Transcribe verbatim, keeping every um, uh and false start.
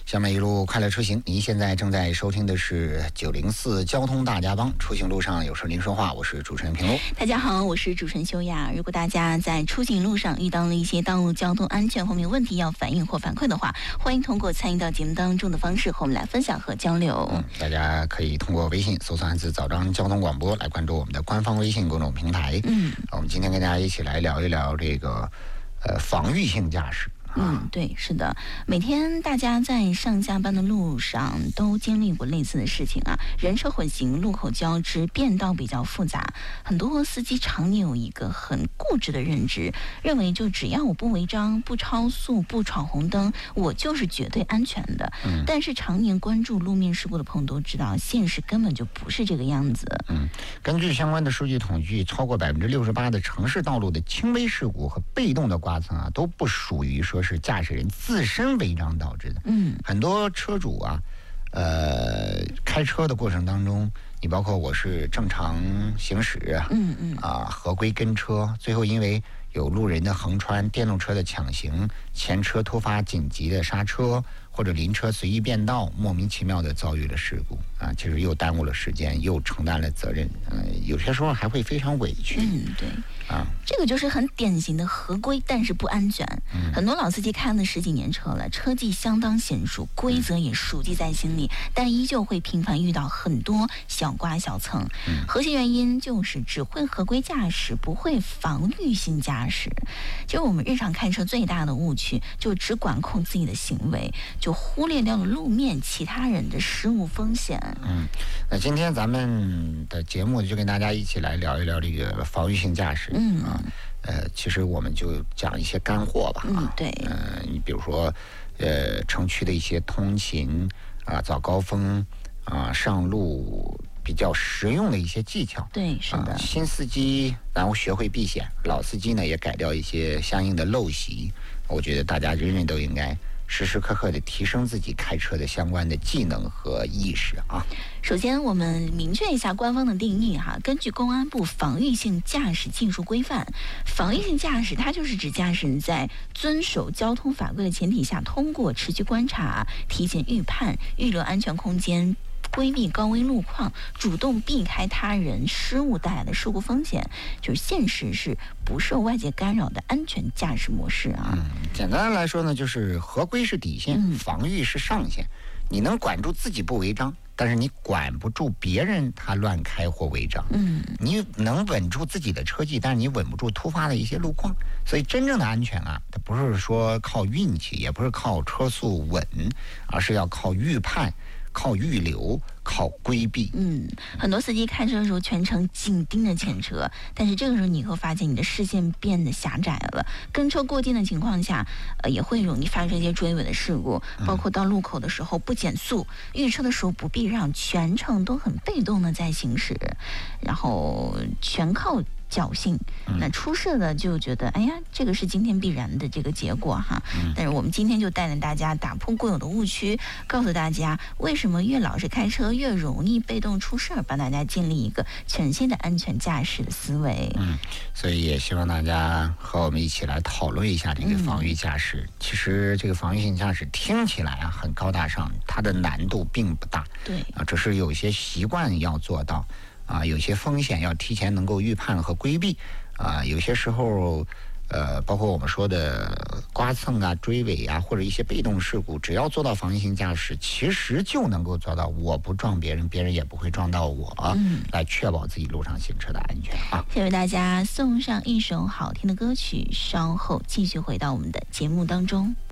下面一路快乐出行，您现在正在收听的是九零四交通大家帮，出行路上有事您说话，我是主持人平路。 大家好，我是主持人修雅。如果大家在出行路上遇到了一些道路交通安全方面问题要反映或反馈的话，欢迎通过参与到节目当中的方式和我们来分享和交流。 嗯，大家可以通过微信搜索汉字早章交通广播来关注我们的官方微信公众平台。 嗯， 我们今天跟大家一起来聊一聊这个呃防御性驾驶。 嗯，对，是的，每天大家在上下班的路上都经历过类似的事情啊，人车混行，路口交织，变道比较复杂，很多司机常年有一个很固执的认知，认为就只要我不违章、不超速、不闯红灯，我就是绝对安全的。嗯，但是常年关注路面事故的朋友都知道，现实根本就不是这个样子。 嗯，根据相关的数据统计，超过百分之六十八的城市道路的轻微事故和被动的刮蹭啊，都不属于说是驾驶人自身违章导致的。嗯，很多车主啊，呃，开车的过程当中，你包括我是正常行驶啊，嗯嗯啊，合规跟车，最后因为有路人的横穿、电动车的抢行、前车突发紧急的刹车，或者邻车随意变道，莫名其妙的遭遇了事故啊，其实又耽误了时间，又承担了责任，嗯、呃，有些时候还会非常委屈。 嗯，对。啊，这个就是很典型的合规但是不安全。嗯，很多老司机开了十几年车了，车技相当娴熟，规则也熟记在心里，嗯、但依旧会频繁遇到很多小刮小蹭。嗯，核心原因就是只会合规驾驶，不会防御性驾驶。其实我们日常开车最大的误区，就只管控自己的行为，就忽略掉了路面其他人的失误风险。 嗯，那今天咱们的节目就跟大家一起来聊一聊这个防御性驾驶。嗯啊，呃，其实我们就讲一些干货吧。 嗯，对。 嗯、呃，你比如说，呃，城区的一些通勤啊、早高峰啊、上路比较实用的一些技巧。 对，是的。 啊、新司机然后学会避险，老司机呢也改掉一些相应的陋习。我觉得大家人人都应该时时刻刻的提升自己开车的相关的技能和意识啊。 首先我们明确一下官方的定义哈，根据公安部防御性驾驶技术规范，防御性驾驶它就是指驾驶人在遵守交通法规的前提下，通过持续观察、提前预判、预留安全空间，规避高危路况，主动避开他人失误带来的事故风险，就是现实是不受外界干扰的安全驾驶模式啊。 嗯，简单来说呢，就是合规是底线， 嗯、 防御是上限。你能管住自己不违章，但是你管不住别人他乱开或违章。嗯，你能稳住自己的车技，但是你稳不住突发的一些路况。所以真正的安全啊，它不是说靠运气，也不是靠车速稳，而是要靠预判、靠预留、靠规避。 嗯，很多司机开车的时候全程紧盯着前车，但是这个时候你会发现你的视线变得狭窄了，跟车过近的情况下，呃，也会容易发生一些追尾的事故，包括到路口的时候不减速，遇车的时候不避让，全程都很被动的在行驶，然后全靠侥幸，那出事的就觉得哎呀，这个是今天必然的这个结果哈。但是我们今天就带领大家打破固有的误区，告诉大家为什么越老实开车越容易被动出事儿，帮大家建立一个全新的安全驾驶的思维。 嗯，所以也希望大家和我们一起来讨论一下这个防御驾驶。嗯、其实这个防御性驾驶听起来啊很高大上，它的难度并不大。 对啊，只是有些习惯要做到。啊，有些风险要提前能够预判和规避，啊，有些时候，呃，包括我们说的刮蹭啊、追尾啊，或者一些被动事故，只要做到防御性驾驶，其实就能够做到我不撞别人，别人也不会撞到我，嗯、来确保自己路上行车的安全啊。 先为大家送上一首好听的歌曲，稍后继续回到我们的节目当中。